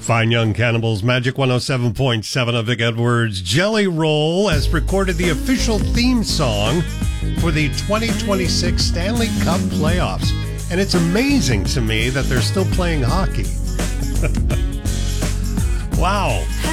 Fine Young Cannibals, Magic 107.7 of Vic Edwards. Jelly Roll has recorded the official theme song for the 2026 Stanley Cup playoffs. And it's amazing to me that they're still playing hockey. Wow.